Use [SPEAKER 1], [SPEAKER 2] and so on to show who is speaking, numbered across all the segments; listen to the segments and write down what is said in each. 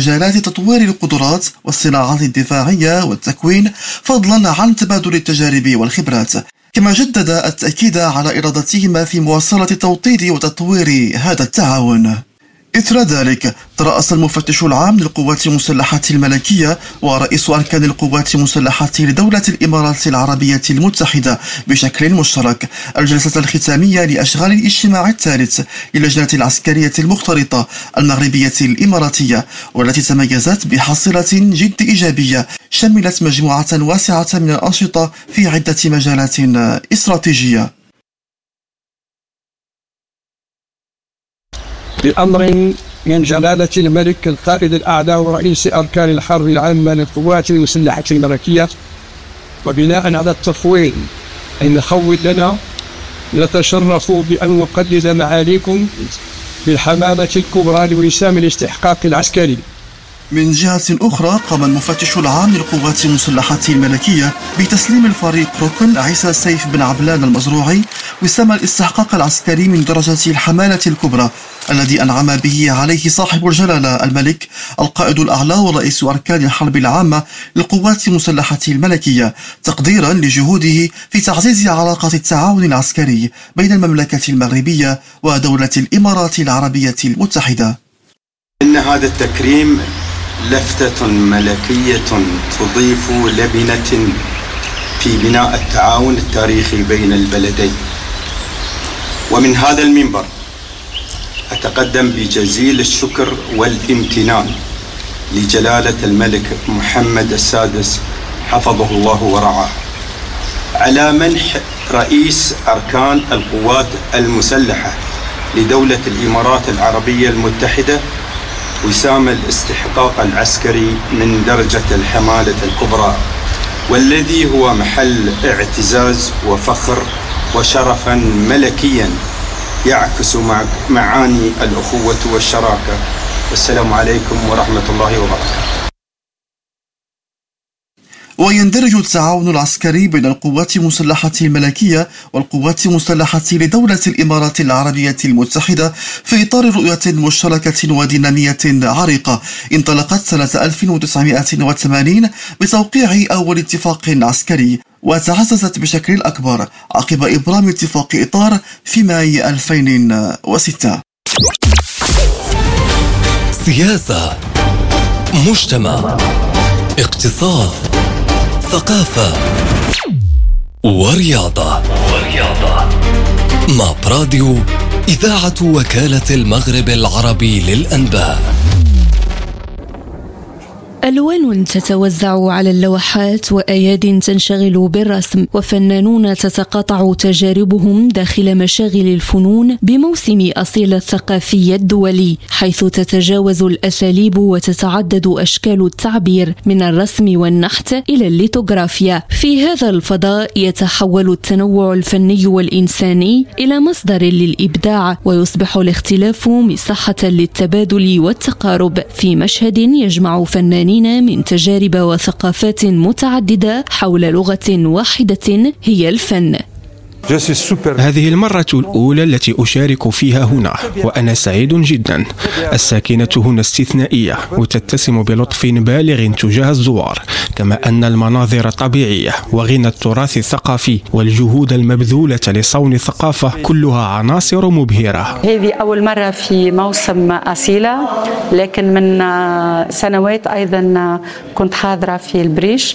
[SPEAKER 1] مجالات تطوير القدرات والصناعات الدفاعية والتكوين، فضلا عن تبادل التجارب والخبرات. كما جدد التأكيد على إرادتهما في مواصلة توطيد وتطوير هذا التعاون. إثر ذلك ترأس المفتش العام للقوات المسلحة الملكية ورئيس أركان القوات المسلحة لدولة الإمارات العربية المتحدة بشكل مشترك الجلسة الختامية لأشغال الاجتماع الثالث للجنة العسكرية المختلطة المغربية الإماراتية، والتي تميزت بحصيلة جد إيجابية شملت مجموعة واسعة من الأنشطة في عدة مجالات استراتيجية.
[SPEAKER 2] بأمر من جلالة الملك القائد الأعلى ورئيس أركان الحرب العامة للقوات المسلحة الملكية، وبناء على التفويض المخول لنا، نتشرف بأن نقدم معاليكم بالحمامة الكبرى لوسام الاستحقاق العسكري.
[SPEAKER 1] من جهة أخرى قام المفتش العام للقوات المسلحة الملكية بتسليم الفريق ركن عيسى سيف بن عبلان المزروعي وسام الاستحقاق العسكري من درجة الحمالة الكبرى الذي أنعم به عليه صاحب الجلالة الملك القائد الأعلى ورئيس أركان الحرب العامة للقوات المسلحة الملكية، تقديرا لجهوده في تعزيز علاقات التعاون العسكري بين المملكة المغربية ودولة الإمارات العربية المتحدة.
[SPEAKER 3] إن هذا التكريم لفتة ملكية تضيف لبنة في بناء التعاون التاريخي بين البلدين. ومن هذا المنبر أتقدم بجزيل الشكر والامتنان لجلالة الملك محمد السادس حفظه الله ورعاه على منح رئيس أركان القوات المسلحة لدولة الإمارات العربية المتحدة وسام الاستحقاق العسكري من درجة الحمالة الكبرى، والذي هو محل اعتزاز وفخر وشرفا ملكيا يعكس معاني الأخوة والشراكة. والسلام عليكم ورحمة الله وبركاته.
[SPEAKER 1] ويندرج التعاون العسكري بين القوات المسلحة الملكية والقوات المسلحة لدولة الإمارات العربية المتحدة في إطار رؤية مشتركة ودينامية عريقة انطلقت سنة 1980 بتوقيع أول اتفاق عسكري، وتعززت بشكل أكبر عقب إبرام اتفاق إطار في ماي 2006.
[SPEAKER 4] سياسة، مجتمع، اقتصاد، ثقافة ورياضة. مع راديو إذاعة وكالة المغرب العربي للأنباء.
[SPEAKER 5] ألوان تتوزع على اللوحات وأياد تنشغل بالرسم، وفنانون تتقاطع تجاربهم داخل مشاغل الفنون بموسم أصيل الثقافي الدولي، حيث تتجاوز الأساليب وتتعدد أشكال التعبير من الرسم والنحت إلى الليتوغرافيا. في هذا الفضاء يتحول التنوع الفني والإنساني إلى مصدر للإبداع، ويصبح الاختلاف مساحة للتبادل والتقارب في مشهد يجمع فنانين من تجارب وثقافات متعددة حول لغة واحدة هي الفن.
[SPEAKER 6] هذه المرة الأولى التي أشارك فيها هنا، وأنا سعيد جدا. الساكنة هنا استثنائية وتتسم بلطف بالغ تجاه الزوار، كما أن المناظر طبيعية وغنى التراث الثقافي والجهود المبذولة لصون الثقافة كلها عناصر مبهرة.
[SPEAKER 7] هذه أول مرة في موسم أصيلة، لكن من سنوات أيضا كنت حاضرة في البريش،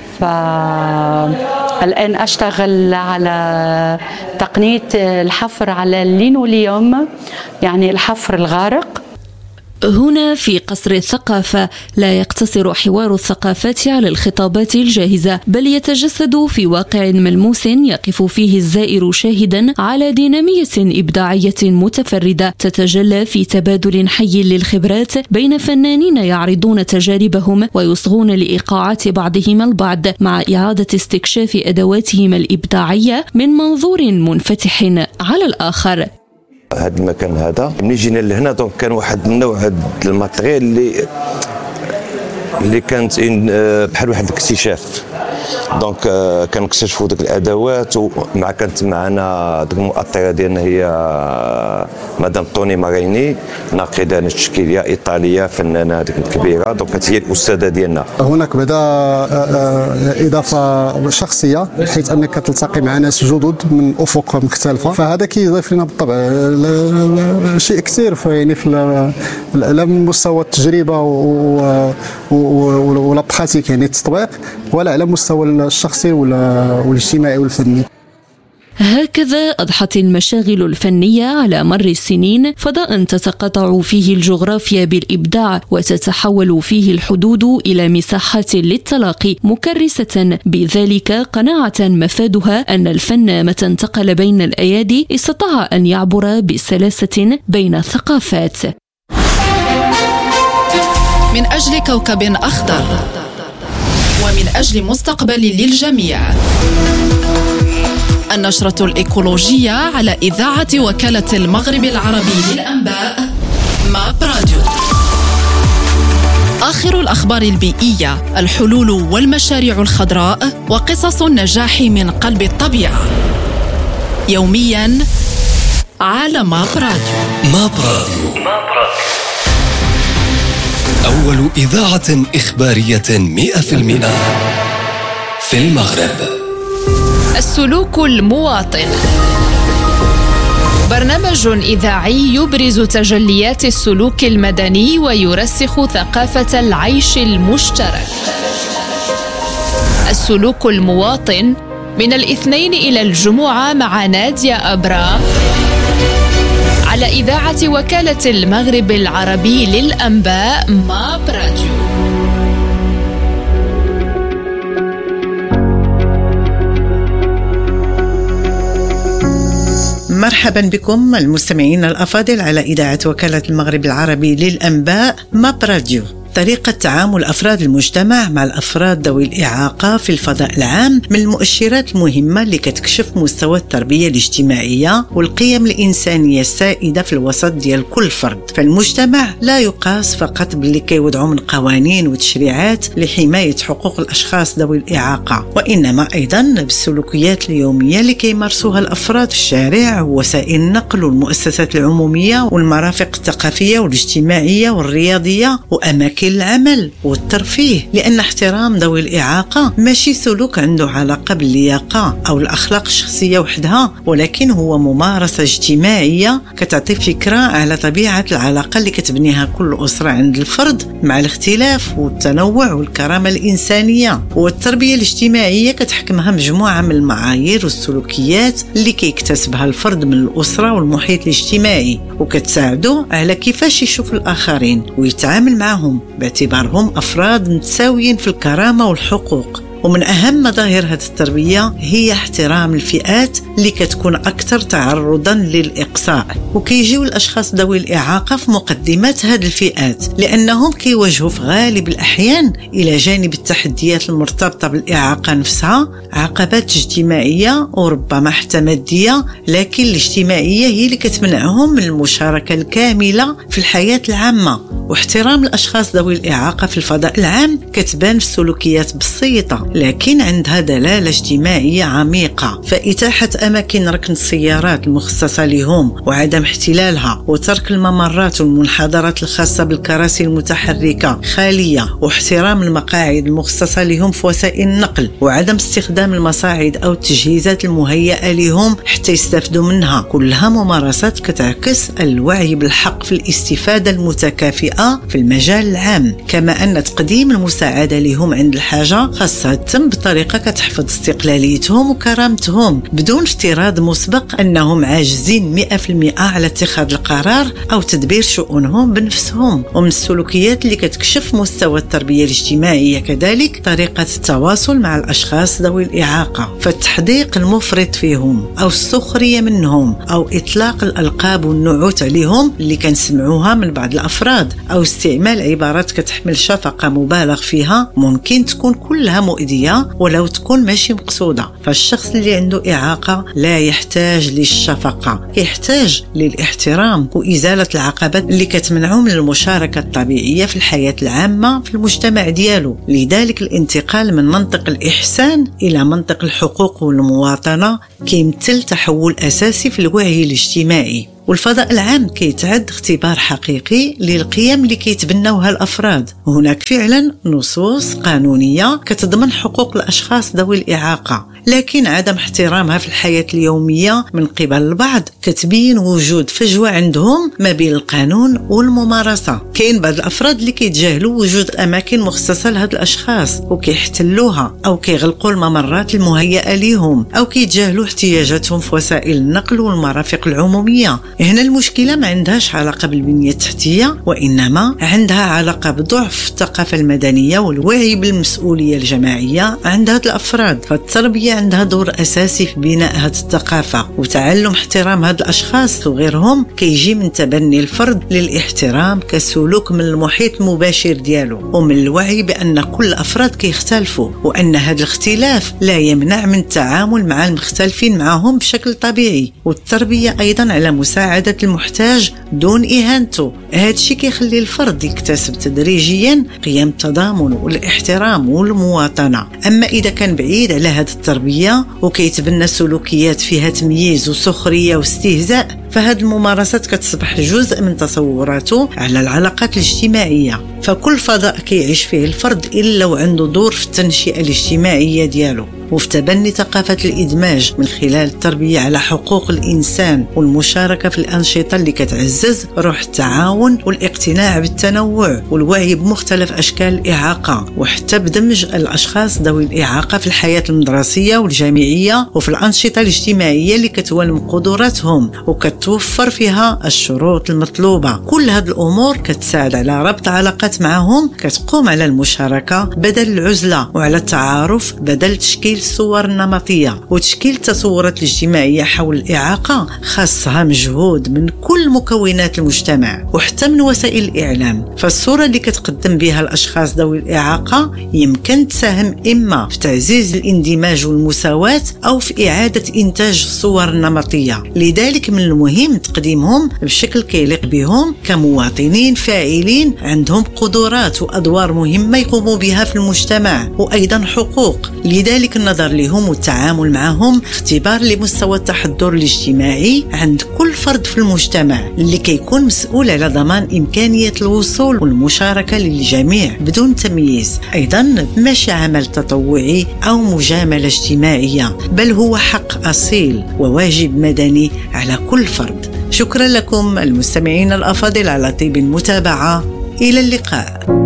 [SPEAKER 7] فالآن أشتغل على تقنية الحفر على اللينوليوم، يعني الحفر الغارق.
[SPEAKER 5] هنا في قصر الثقافة لا يقتصر حوار الثقافات على الخطابات الجاهزة، بل يتجسد في واقع ملموس يقف فيه الزائر شاهدا على دينامية إبداعية متفردة تتجلى في تبادل حي للخبرات بين فنانين يعرضون تجاربهم ويصغون لإيقاعات بعضهم البعض، مع إعادة استكشاف أدواتهم الإبداعية من منظور منفتح على الآخر.
[SPEAKER 8] هذا المكان هذا ملي جينا لهنا دونك كان واحد النوع الماتريال اللي كانت بحال واحد الاكتشاف، دونك كنكتشفوا ديك الادوات، ومع كانت معنا ديك المؤطره ديالنا هي مدام طوني ماريني، ناقده تشكيليه ايطاليه فنانه هذيك كبيره، دونك كانت هي الاستاذه ديالنا.
[SPEAKER 9] هناك بعدا اضافه شخصيه، حيث انك تلتقي مع ناس جدد من افق مختلفه، فهذا كيضيف لنا بالطبع شيء كثير يعني في لا من مستوى التجربه ولا براتيك يعني التطبيق، ولا على مستوى الشخصي والاجتماعي والفني.
[SPEAKER 5] هكذا أضحت المشاغل الفنية على مر السنين فضاء تتقاطع فيه الجغرافيا بالإبداع، وتتحول فيه الحدود إلى مساحات للتلاقي، مكرسة بذلك قناعة مفادها أن الفن متى انتقل بين الأيادي استطاع أن يعبر بسلاسة بين الثقافات.
[SPEAKER 10] من أجل كوكب أخضر ومن أجل مستقبل للجميع، النشرة الإيكولوجية على إذاعة وكالة المغرب العربي للأنباء ماب راديو. آخر الأخبار البيئية، الحلول والمشاريع الخضراء، وقصص النجاح من قلب الطبيعة، يومياً على ماب راديو.
[SPEAKER 4] ماب راديو، أول إذاعة إخبارية 100% في المغرب.
[SPEAKER 11] السلوك المواطن، برنامج إذاعي يبرز تجليات السلوك المدني ويرسخ ثقافة العيش المشترك. السلوك المواطن من الاثنين إلى الجمعة مع نادية أبرا على إذاعة وكالة المغرب العربي للأنباء ماب راديو.
[SPEAKER 12] مرحبا بكم المستمعين الأفاضل على إذاعة وكالة المغرب العربي للأنباء ماب راديو. طريقة تعامل أفراد المجتمع مع الأفراد ذوي الإعاقة في الفضاء العام من المؤشرات المهمة اللي كتكشف مستوى التربية الاجتماعية والقيم الإنسانية السائدة في الوسط ديال كل فرد. فالمجتمع لا يقاس فقط باللي كيوضعوا من قوانين وتشريعات لحماية حقوق الأشخاص ذوي الإعاقة، وإنما أيضا بالسلوكيات اليومية اللي كيمارسوها الأفراد في الشارع ووسائل النقل والمؤسسات العمومية والمرافق الثقافية والاجتماعية والرياضية وأماكن العمل والترفيه. لأن احترام ذوي الإعاقة ماشي سلوك عنده علاقة باللياقة أو الأخلاق الشخصية وحدها، ولكن هو ممارسة اجتماعية كتعطي فكرة على طبيعة العلاقة اللي كتبنيها كل أسرة عند الفرد مع الاختلاف والتنوع والكرامة الإنسانية. والتربية الاجتماعية كتحكمها مجموعة من المعايير والسلوكيات اللي كيكتسبها الفرد من الأسرة والمحيط الاجتماعي، وكتساعده على كيفاش يشوف الآخرين ويتعامل معهم باعتبارهم أفراد متساويين في الكرامة والحقوق. ومن أهم مظاهر هذه التربية هي احترام الفئات اللي كتكون أكثر تعرضاً للإقصاء، وكيجيو الأشخاص ذوي الإعاقة في مقدمات هذه الفئات لأنهم كيواجهوا في غالب الأحيان إلى جانب التحديات المرتبطة بالإعاقة نفسها عقبات اجتماعية وربما حتى مادية، لكن الاجتماعية هي اللي كتمنعهم من المشاركة الكاملة في الحياة العامة. واحترام الأشخاص ذوي الإعاقة في الفضاء العام كتبان في سلوكيات بسيطة لكن عندها دلالة اجتماعية عميقة، فإتاحة أماكن ركن السيارات المخصصة لهم وعدم احتلالها، وترك الممرات والمنحدرات الخاصة بالكراسي المتحركة خالية، واحترام المقاعد المخصصة لهم في وسائل النقل، وعدم استخدام المصاعد أو التجهيزات المهيئة لهم حتى يستفدوا منها. كلها ممارسات كتعكس الوعي بالحق في الاستفادة المتكافئة في المجال العام، كما أن تقديم المساعدة لهم عند الحاجة خاصة تم بطريقة كتحفظ استقلاليتهم وكرامتهم بدون افتراض مسبق أنهم عاجزين 100% على اتخاذ القرار أو تدبير شؤونهم بنفسهم. ومن السلوكيات اللي كتكشف مستوى التربية الاجتماعية كذلك طريقة التواصل مع الأشخاص ذوي الإعاقة، فالتحديق المفرط فيهم أو السخرية منهم أو إطلاق الألقاب والنعوت عليهم اللي كنسمعوها من بعض الأفراد أو استعمال عبارات كتحمل شفقة مبالغ فيها ممكن تكون كلها مؤذية فردية ولو تكون ماشي مقصودة. فالشخص اللي عنده إعاقة لا يحتاج للشفقة، يحتاج للاحترام وإزالة العقبات اللي كتمنعه من المشاركة الطبيعية في الحياة العامة في المجتمع ديالو. لذلك الانتقال من منطق الإحسان إلى منطق الحقوق والمواطنة كيمثل تحول أساسي في الوعي الاجتماعي. والفضاء العام كيتعد اختبار حقيقي للقيم اللي كيتبناوها الأفراد. هناك فعلا نصوص قانونية كتضمن حقوق الأشخاص ذوي الإعاقة، لكن عدم احترامها في الحياة اليومية من قبل البعض كتبين وجود فجوة عندهم ما بين القانون والممارسة. كاين بعض الأفراد اللي كيتجاهلوا وجود أماكن مخصصة لهاد الأشخاص وكيحتلوها أو كيغلقوا الممرات المهيئة لهم أو كيتجاهلوا احتياجاتهم في وسائل النقل والمرافق العمومية. هنا المشكلة ما عندهاش علاقة بالبنية التحتية، وإنما عندها علاقة بضعف الثقافة المدنية والوعي بالمسؤولية الجماعية عند هاد الأفراد. فالتربية عندها دور أساسي في بناء هاد الثقافة، وتعلم احترام هاد الأشخاص وغيرهم كيجي من تبني الفرد للاحترام كسلوك من المحيط المباشر ديالو، ومن الوعي بأن كل الأفراد كيختلفوا وأن هاد الاختلاف لا يمنع من التعامل مع المختلفين معهم بشكل طبيعي. والتربية أيضا على مساعدة المحتاج دون إهانته. هادشي كيخلي الفرد يكتسب تدريجيا قيم التضامن والاحترام والمواطنة. أما إذا كان بعيد على هاد التربية وكيتبنى سلوكيات فيها تمييز وسخرية واستهزاء، فهاد الممارسات كتصبح جزء من تصوراته على العلاقات الاجتماعية. فكل فضاء كيعيش فيه الفرد إلا وعنده دور في التنشئة الاجتماعية ديالو وفي تبني ثقافة الإدماج من خلال التربية على حقوق الإنسان والمشاركة في الأنشطة اللي كتعزز روح التعاون والاقتناع بالتنوع والوعي بمختلف أشكال الإعاقة، وحتى بدمج الأشخاص ذوي الإعاقة في الحياة المدرسية والجامعية وفي الأنشطة الاجتماعية اللي كتولم قدراتهم وكتوفر فيها الشروط المطلوبة. كل هذه الأمور كتساعد على ربط علاقات معهم كتقوم على المشاركة بدل العزلة وعلى التعارف بدل تشكيل الصور النمطية. وتشكيل التصورات الاجتماعية حول الإعاقة خاصها مجهود من كل مكونات المجتمع وحتى من وسائل الإعلام. فالصورة اللي كتقدم بها الأشخاص ذوي الإعاقة يمكن تساهم إما في تعزيز الاندماج والمساواة أو في إعادة إنتاج الصور النمطية. لذلك من المهم تقديمهم بشكل كيليق بهم كمواطنين فاعلين عندهم قدرات وأدوار مهمة يقوموا بها في المجتمع وأيضا حقوق. لذلك النظر لهم والتعامل معهم اختبار لمستوى التحضر الاجتماعي عند كل فرد في المجتمع اللي كيكون مسؤول على ضمان إمكانية الوصول والمشاركة للجميع بدون تمييز. أيضا ماشي عمل تطوعي أو مجاملة اجتماعية، بل هو حق أصيل وواجب مدني على كل فرد. شكرا لكم المستمعين الأفاضل على طيب المتابعة. إلى اللقاء.